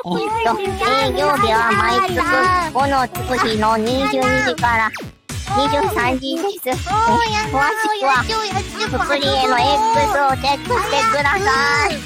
営業日は毎月5のつく日の22時から23時です。詳しくはスプリエの X をチェックしてください。